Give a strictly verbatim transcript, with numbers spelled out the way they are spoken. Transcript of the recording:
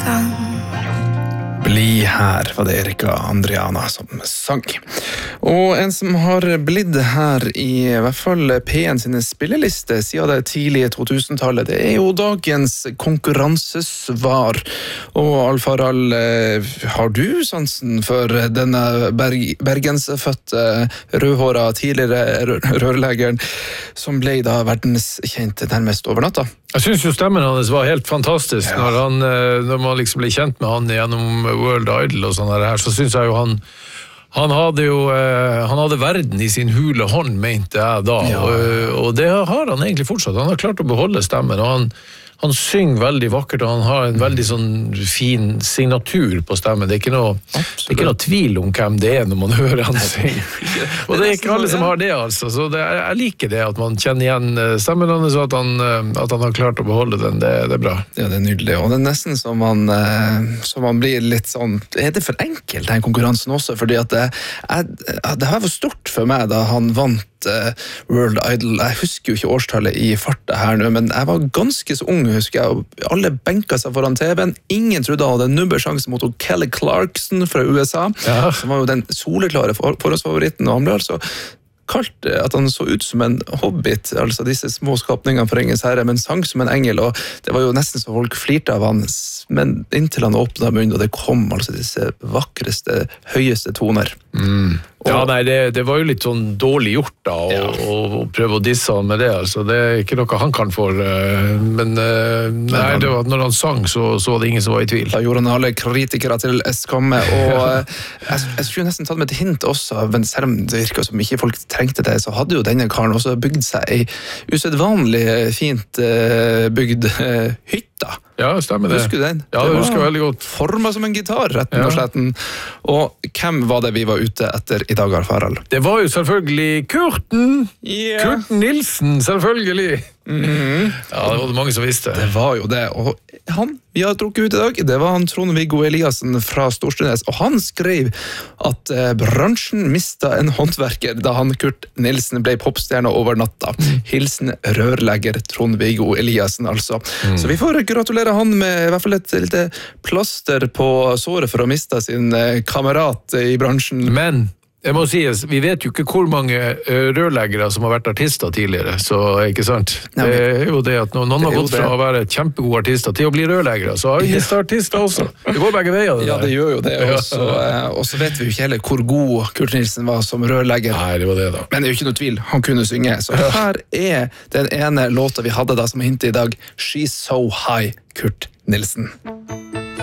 kan. Bli her var det Erika Andriana som sang. Og en som har blitt her i, i hvert fall P en sine spilleliste siden det tidlige to-tusen-tallet, det er jo dagens konkurransesvar. Og Alf Harald, har du sansen for denne berg, bergensfødte rødhåra tidligere rørleggeren som ble da verdenskjent nærmest over natta? Jeg synes jo stemmen hans var helt fantastisk. Ja. Når, han, når man liksom ble kjent med han gjennom World Idol og sånn her, så synes jeg jo han Han hadde jo han hadde verden i sin hule hånd, mente jeg da, ja. og, og det har han egentlig fortsatt. Han har klart å beholde stemmen, og han, han synger veldig vakkert, og han har en veldig sånn fin signatur på stemmen. Det er ikke noe, det er ikke noe tvil om hvem det er når man hører han synge. Og det er ikke alle som har det, altså. Så det, jeg liker det, at man kjenner igjen stemmen hans, og at han, at han har klart å beholde den. Det, det er bra. Ja, det er nydelig. Og det er nesten som man, som man blir litt sånn, er det for enkelt, den konkurransen også? Fordi at det, jeg, det har vært stort for meg da han vant World Idol. Jeg husker jo ikke årstallet i farta her nå, men jeg var ganske så ung, husker jeg, og alle benket seg foran T V-en. Ingen trodde han hadde en nummersjanse mot Kelly Clarkson fra U S A, ja. Som var jo den soleklare for forhåndsfavoritten, og han ble altså kalt at han så ut som en hobbit, altså disse små skapningene for Ringenes herre, men sang som en engel, og det var jo nesten så folk flirte av han, men inntil han åpnet munnen, og det kom altså disse vakreste, høyeste toner. Mm. Ja, nei, det, det var jo litt sånn dårlig gjort da, å, ja. å, å prøve å disse han med det, altså. Det er ikke noe han kan for, men nei, det var, når han sang, så, så var det ingen som var i tvil. Da gjorde han alle kritikere til skamme, og jeg, jeg skulle nesten tatt med et hint også, men selv om det virker som ikke folk trengte det, så hadde jo denne karen også bygd seg ei usedvanlig fint bygd hytta. Ja, stemmer det. Husker du den? Ja, det, det husker jeg veldig godt. Formet som en gitar, retten og sletten. Og hvem var det vi var ute etter i dag, Alf Harald? Det var jo selvfølgelig Kurten! Yeah. Kurten Nilsen, selvfølgelig! Mm-hmm. Ja, det var det mange som visste. Det var jo det, og han vi har trukket ut i dag, det var han Trond-Viggo Eliassen fra Storstrenes, og han skrev at eh, bransjen mistet en håndverker da han Kurt Nilsen ble popstjerne over natta. Mm. Hilsen rørlegger Trond-Viggo Eliassen, altså. Mm. Så vi får gratulere han med i hvert fall et lite plaster på såret for å miste sin eh, kamerat i bransjen. Men jeg må si, vi vet jo ikke hvor mange rørleggere som har vært artister tidligere, så ikke sant? Nei, men, det er jo det at noen har gått fra å være kjempegode artister til å bli rørleggere, så har vi ja. artister også. Det går begge veier. Det ja, det gjør jo det også. Og så vet vi jo ikke heller hvor god Kurt Nilsen var som rørlegger. Nei, det var det da. Men det er jo ikke noe tvil, han kunne synge. Så her er den ene låta vi hadde da som hint i dag, She's So High, Kurt Nilsen.